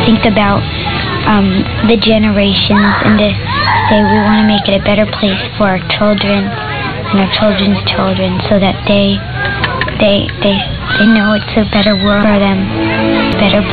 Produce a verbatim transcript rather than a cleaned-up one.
think about um, the generations and to say we want to make it a better place for our children and our children's children, so that they they they they know it's a better world for them, better